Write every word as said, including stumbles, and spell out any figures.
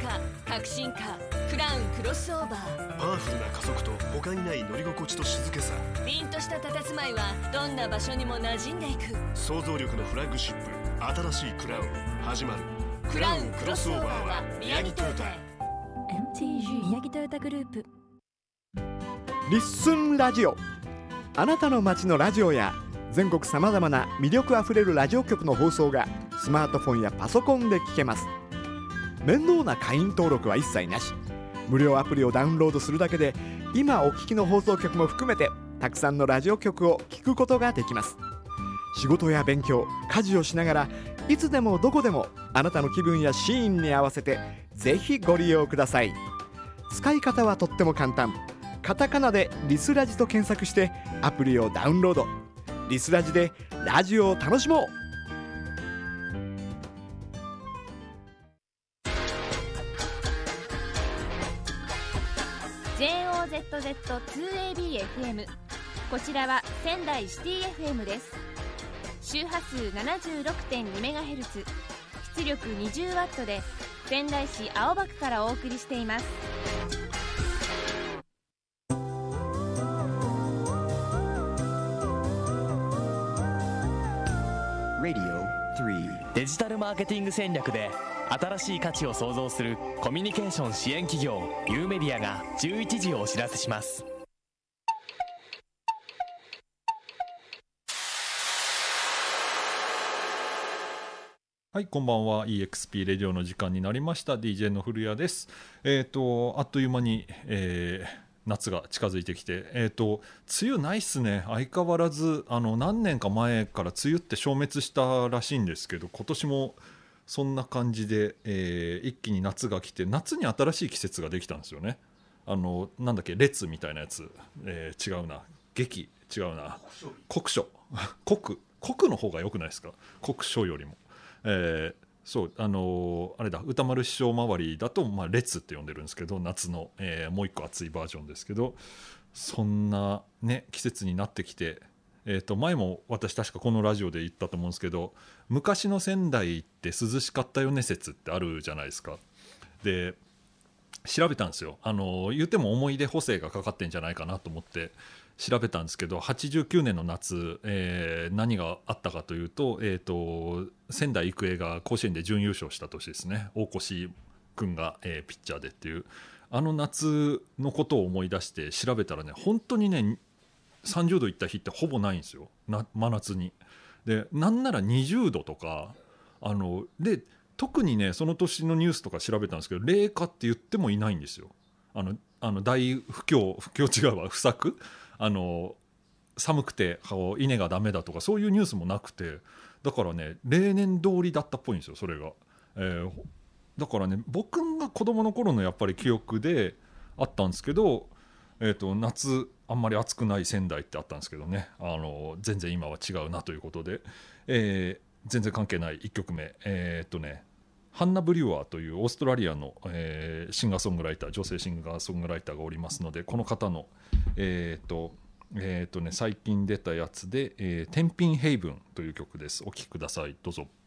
カー、革新カー、クラウンクロスオーバー。 パワフルな加速と他にない乗り心地と静けさ。 凛とした佇まいはどんな場所にも馴染んでいく。 想像力のフラッグシップ、新しいクラウン始まる。 クラウンクロスオーバーは宮城トヨタ。 エムティージー 宮城トヨタグループ。 リッスンラジオ、あなたの街のラジオや全国さまざまな魅力あふれるラジオ局の放送がスマートフォンやパソコンで聞けます。面倒な会員登録は一切なし、無料アプリをダウンロードするだけで今お聞きの放送局も含めてたくさんのラジオ局を聞くことができます。仕事や勉強、家事をしながらいつでもどこでもあなたの気分やシーンに合わせてぜひご利用ください。使い方はとっても簡単。カタカナでリスラジと検索してアプリをダウンロード。リスラジでラジオを楽しもう。 ジェイオーゼットゼットツーエービーエフエム、 こちらは仙台シティ エフエム です。周波数 ななじゅうろくてんにメガヘルツ、 出力 にじゅうワット で仙台市青葉区からお送りしています。 デジタルマーケティング戦略で新しい価値を創造するコミュニケーション支援企業 U メディアがじゅういちじをお知らせします。 はい、こんばんは。 イーエックスピー レディオの時間になりました。 ディージェー の古谷です。えっ、ー、とあっという間に、えー夏が近づいてきて、えーと、梅雨ないっすね。相変わらずあの何年か前から梅雨って消滅したらしいんですけど、今年もそんな感じで、えー、一気に夏が来て、夏に新しい季節ができたんですよね。あのなんだっけ、列みたいなやつ、えー、違うな、劇違うな、酷暑酷酷の方が良くないですか、酷暑よりも。えーそうあのー、あれだ、歌丸師匠周りだと、まあ、列って呼んでるんですけど、夏の、えー、もう一個暑いバージョンですけど、そんな、ね、季節になってきて、えー、と前も私確かこのラジオで言ったと思うんですけど、昔の仙台って涼しかったよね説ってあるじゃないですか。で調べたんですよ。あのー、言っても思い出補正がかかってんじゃないかなと思って調べたんですけど、はちじゅうきゅうねんの夏、えー、何があったかというと、えーと、仙台育英が甲子園で準優勝した年ですね。大越君が、えー、ピッチャーでっていう、あの夏のことを思い出して調べたらね、本当にねさんじゅうどいった日ってほぼないんですよ、な真夏に。でなんならにじゅうどとか、あので特にねその年のニュースとか調べたんですけど、冷夏って言ってもいないんですよ。あのあの大不況不況違うわ不作、あの寒くて稲がダメだとかそういうニュースもなくて、だからね例年通りだったっぽいんですよ、それが。えー、だからね僕が子供の頃のやっぱり記憶であったんですけど、えーと、夏あんまり暑くない仙台ってあったんですけどね、あの全然今は違うなということで、えー、全然関係ないいっきょくめ、えーとねハンナ・ブリュワーというオーストラリアの、えー、シンガーソングライター、女性シンガーソングライターがおりますので、この方の、えーとえーとね、最近出たやつで、えー、天品ヘイブンという曲です。お聴きください、どうぞ。